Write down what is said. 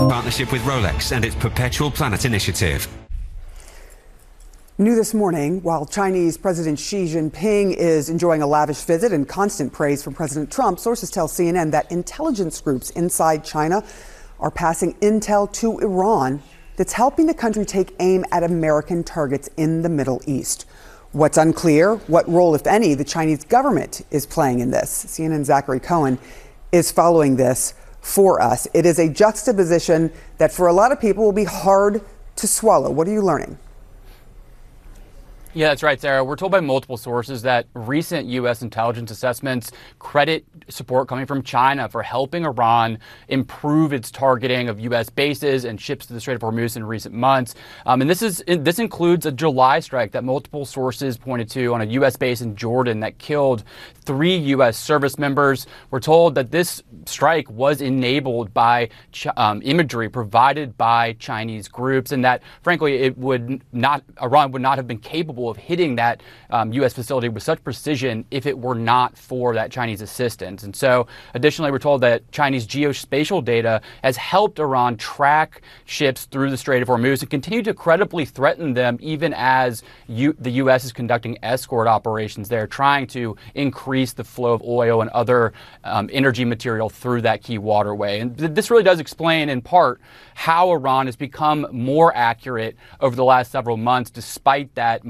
Partnership with Rolex and its Perpetual Planet initiative. New this morning, while Chinese President Xi Jinping is enjoying a lavish visit and constant praise from President Trump, sources tell CNN that intelligence groups inside China are passing intel to Iran that's helping the country take aim at American targets in the Middle East. What's unclear, what role, if any, the Chinese government is playing in this. CNN's Zachary Cohen is following this for us. It is a juxtaposition that for a lot of people will be hard to swallow. What are you learning? Yeah, that's right, Sarah. We're told by multiple sources that recent U.S. intelligence assessments credit support coming from China for helping Iran improve its targeting of U.S. bases and ships to the Strait of Hormuz in recent months. And this includes a July strike that multiple sources pointed to on a U.S. base in Jordan that killed 3 U.S. service members. We're told that this strike was enabled by imagery provided by Chinese groups, and that, frankly, Iran would not have been capable of hitting that U.S. facility with such precision if it were not for that Chinese assistance. And so, additionally, we're told that Chinese geospatial data has helped Iran track ships through the Strait of Hormuz and continue to credibly threaten them even as the U.S. is conducting escort operations there, trying to increase the flow of oil and other energy material through that key waterway. And this really does explain, in part, how Iran has become more accurate over the last several months, despite that